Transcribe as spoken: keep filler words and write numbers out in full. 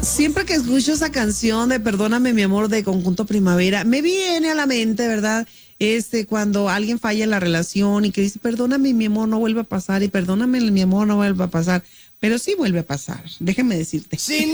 siempre que escucho esa canción de Perdóname mi amor de Conjunto Primavera, me viene a la mente, ¿verdad? Este, cuando alguien falla en la relación y que dice, perdóname mi amor, no vuelve a pasar, y perdóname mi amor, no vuelve a pasar. Pero sí vuelve a pasar, déjame decirte. Sí.